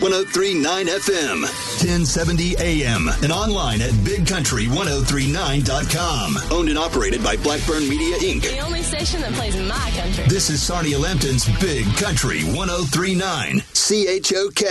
1039 FM, 1070 AM, and online at bigcountry1039.com. Owned and operated by Blackburn Media, Inc. The only station that plays my country. This is Sarnia Lambton's Big Country 1039, CHOK.